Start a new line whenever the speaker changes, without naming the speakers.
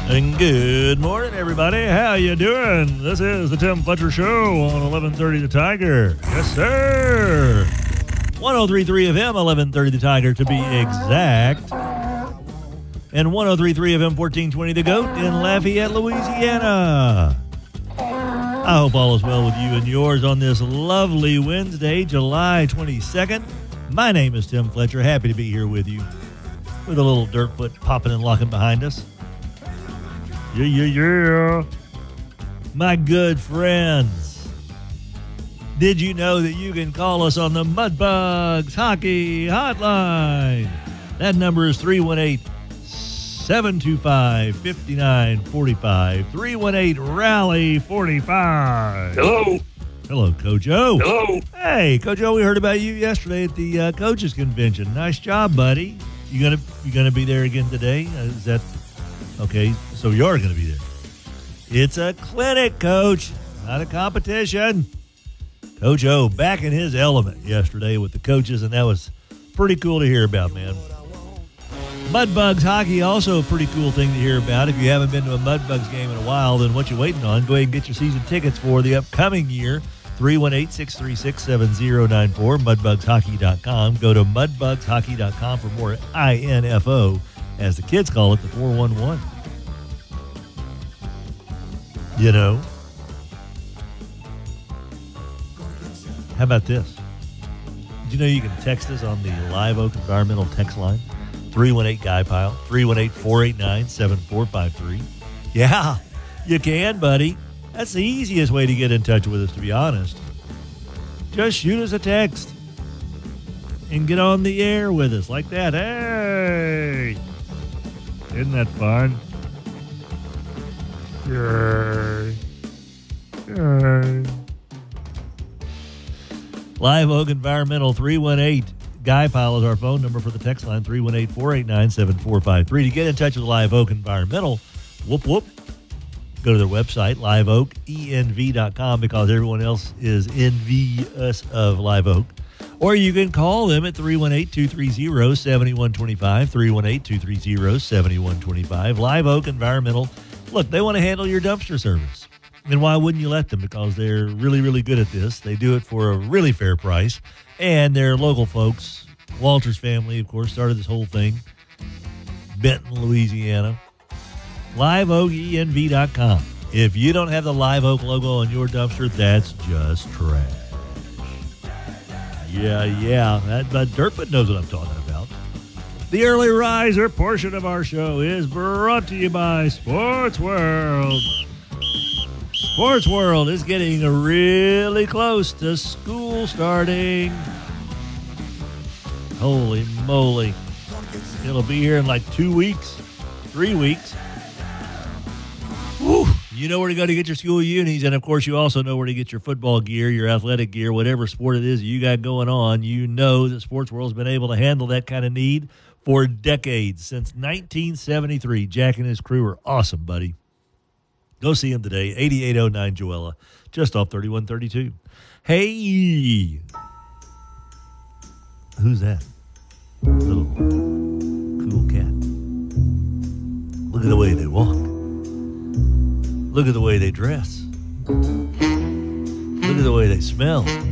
And good morning, everybody. How you doing? This is the Tim Fletcher Show on 1130 The Tiger. Yes, sir. 103.3 FM, 1130 The Tiger to be exact. And 103.3 FM, 1420 The Goat in Lafayette, Louisiana. I hope all is well with you and yours on this lovely Wednesday, July 22nd. My name is Tim Fletcher. Happy to be here with you with a little dirt foot popping and locking behind us. Yeah. My good friends, did you know that you can call us on the Mudbugs Hockey Hotline? That number is 318-725-5945. 318-RALLY-45. Hello, Coach O.
Hello.
Hey, Coach O, we heard about you yesterday at the coaches convention. Nice job, buddy. You gonna be there again today? Is that okay? So you're gonna be there. It's a clinic, Coach, not a competition. Coach O back in his element yesterday with the coaches, and that was pretty cool to hear about, man. Mudbugs hockey, also a pretty cool thing to hear about. If you haven't been to a Mudbugs game in a while, then what you waiting on? Go ahead and get your season tickets for the upcoming year. 318-636-7094, mudbugshockey.com. Go to mudbugshockey.com for more INFO, as the kids call it, the 411. You know? How about this? Did you know you can text us on the Live Oak Environmental text line? 318-GUY-PILE, 318-489-7453. Yeah, you can, buddy. That's the easiest way to get in touch with us, to be honest. Just shoot us a text and get on the air with us like that. Hey! Isn't that fun? Yay. Live Oak Environmental, 318-GUY-PILE is our phone number for the text line, 318-489-7453. To get in touch with Live Oak Environmental, whoop, go to their website, liveoakenv.com, because everyone else is envious of Live Oak. Or you can call them at 318-230-7125, 318-230-7125. Live Oak Environmental, look, they want to handle your dumpster service. And why wouldn't you let them? Because they're really, really good at this. They do it for a really fair price. And they're local folks. Walters family, of course, started this whole thing. Benton, Louisiana. LiveOakENV.com. If you don't have the Live Oak logo on your dumpster, that's just trash. Yeah. That Dirtfoot knows what I'm talking about. The early riser portion of our show is brought to you by Sports World. Sports World is getting really close to school starting. Holy moly. It'll be here in like 2 weeks, 3 weeks. Woo. You know where to go to get your school unis, and of course you also know where to get your football gear, your athletic gear, whatever sport it is you got going on. You know that Sports World's been able to handle that kind of need for decades. Since 1973, Jack and his crew are awesome, buddy. Go see him today, 8809 Joella, just off 3132. Hey! Who's that? Little cool cat. Look at the way they walk. Look at the way they dress. Look at the way they smell.